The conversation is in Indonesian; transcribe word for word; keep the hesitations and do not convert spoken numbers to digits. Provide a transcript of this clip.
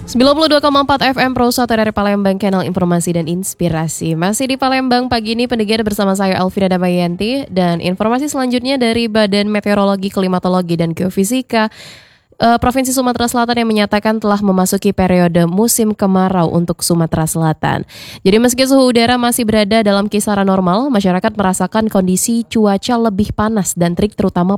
sembilan puluh dua koma empat F M Pro satu dari Palembang, Kanal Informasi dan Inspirasi. Masih di Palembang pagi ini pendengar bersama saya Alvira Damayanti. Dan informasi selanjutnya dari Badan Meteorologi, Klimatologi dan Geofisika uh, Provinsi Sumatera Selatan yang menyatakan telah memasuki periode musim kemarau untuk Sumatera Selatan. Jadi meski suhu udara masih berada dalam kisaran normal, masyarakat merasakan kondisi cuaca lebih panas dan terik terutama